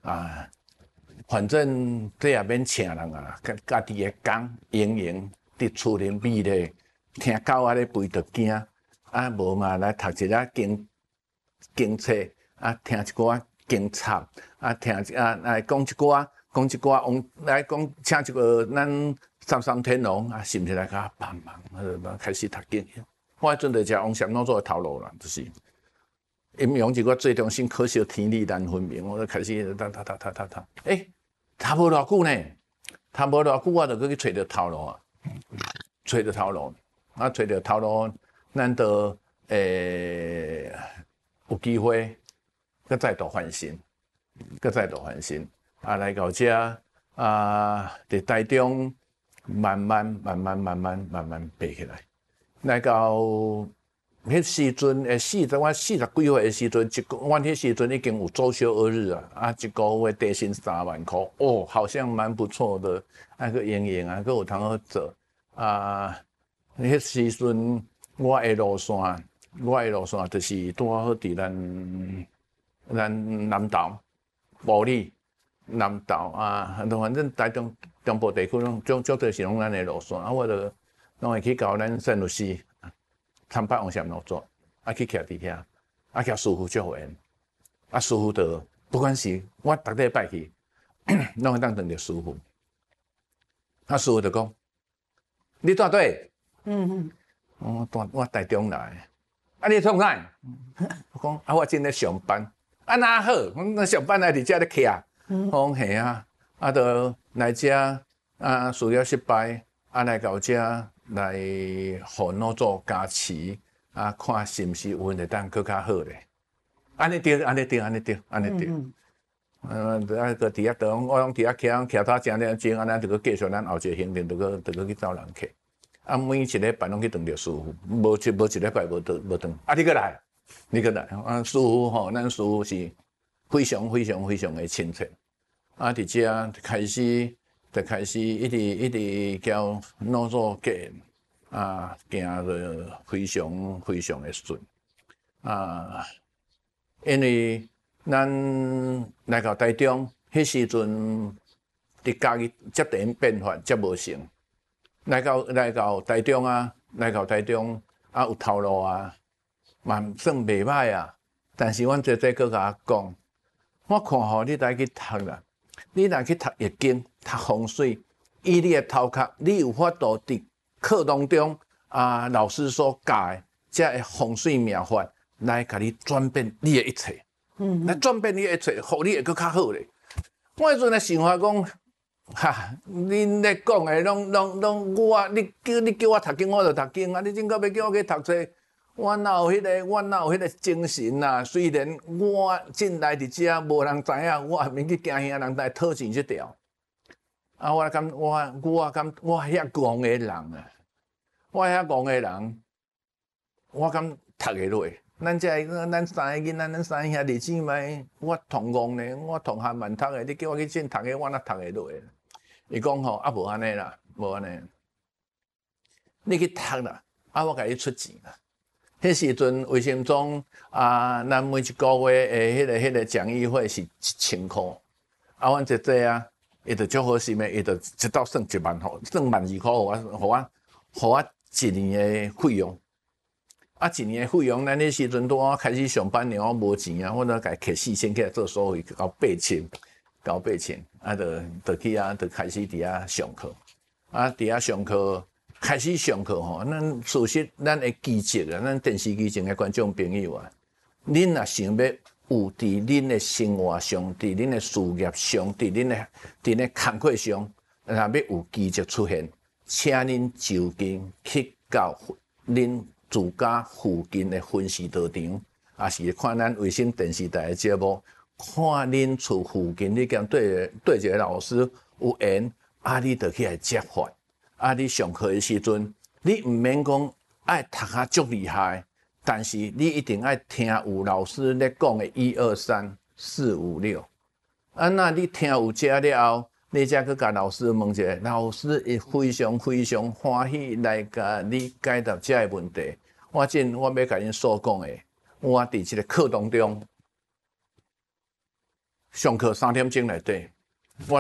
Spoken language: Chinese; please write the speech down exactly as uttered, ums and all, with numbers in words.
啊，反正这也免请人啊，家家己的工营营伫厝里美咧，听狗仔咧吠着惊，啊无嘛来读一下经经册，啊听一寡经插，啊听啊来讲一寡讲一寡王来讲，请一个咱三三天王啊，是毋是来甲帮忙？呃，开始读经。我迄阵就食王禅老祖的头路啦，就是。因用一个最中心可惜天理难分明，我就开始读读读读读读，诶，读无偌久呢，读无偌久，我就去找着头路啊，找着头路，啊，找着头路，咱就诶有机会，搁再度翻身，搁再度翻身，啊，来到这啊，伫台中慢慢慢慢慢慢慢慢爬起来，来到。迄时阵诶，四十我四十几岁诶时阵，一个我迄时阵已经有周休二日啊，啊一个月底薪三万块，哦，好像蛮不错的，啊个营营啊，个有通好做啊。迄时阵我诶路线，我诶路线就是拄好伫咱咱南投、埔里、南投啊，反正台中中部地区拢种种都是拢咱诶路线，啊我就拢会去搞咱圣律师。参拜王禅老祖，啊去徛伫遐，啊甲师傅祝愿，啊师傅就不管是我逐礼拜去，拢会当等着师傅，啊师傅就讲，你住倒？嗯嗯，我住我台中来，啊你创啥？我讲啊我正咧上班，啊哪好，我上班来伫遮咧徛，我讲嘿啊，啊就来遮啊事业失败，啊来到遮。来互老祖加持啊，看是毋是有会当更较好咧？安尼对，安尼对，安尼对，安尼对。嗯，啊个伫遐倒，我拢伫遐徛徛到正了钟，啊咱就个继续咱后一个行程，就个就个去找人客。啊，每一礼拜拢去当着师傅，无一无一礼拜无当无当。啊，你过来，你过来。啊，师傅吼，咱师傅是非常非常非常的亲切。啊，伫遮开始。就开始一直一直交老祖给啊，行得非常非常的顺啊，因为咱来到台中，迄时阵伫家己接电变化接无成，来到来到台中啊，来到台中啊有头路啊，嘛算袂歹啊，但是阮姐姐搁甲我讲，我看吼你来去读啦。你若去读易经、读风水，以你的头壳，你有法度伫课当中啊，老师所教的这个风水妙法，来甲你转变你的一切，嗯，来转变你的一切，互你会搁较好咧。我迄阵咧想法讲，哈，恁咧讲的拢拢拢，我你叫你叫我读经，我就读经啊！你真个要叫我去读册？我哪有迄、那个，我哪有迄个精神啊？虽然我进来伫遮，无人知影，我免去惊遐人来讨钱这条。啊，我感我我感我遐戆的人啊，我遐戆的人，我敢读会落。咱这咱三个囡仔，咱三兄弟姊妹，我同戆咧，我同学蛮读的。你叫我去进读的，我哪读会落？伊讲吼，啊无安尼啦，无安尼，你去读啦，啊我甲你出钱啦。迄时阵卫生中啊，咱每一个月诶，迄个迄个讲义费是一千箍。啊，阮姐姐啊，伊就足好心诶，伊就一道算一万箍，算万二箍，互我，互我，互我一年诶费用。啊，一年诶费用，咱迄时阵拄我开始上班呢，我无钱啊，我就甲摕四千起来做所谓搞八千，搞八千，啊，就就去啊，就开始伫遐上课，啊，伫遐上课。开始上课吼，咱事实咱的基职啊，咱电视机前的观众朋友啊，恁若想要有伫恁的生活上、伫恁的事业上、伫恁的伫咧工课上，若要有基职出现，请恁就近去到恁自家附近的分时道场，也是看咱卫星电视台的节目，看恁厝附近你跟对对一个老师有缘，啊，你就去来接法。啊！你上课的时阵，你毋免讲爱读啊足厉害，但是你一定爱听有老师咧讲的一二三四五六。啊，那你听有这了后，你才去甲老师问一下，老师会非常非常欢喜来甲你解答这个问题。我真我要甲恁所讲的，我伫即个课当中， 上课三点钟内底，